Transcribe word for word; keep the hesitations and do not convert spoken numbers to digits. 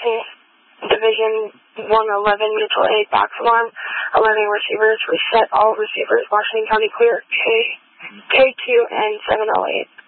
County, Division one eleven, Mutual Aid, box alarm, alerting receivers, reset all receivers, Washington County clear, K, K Q N seven oh eight.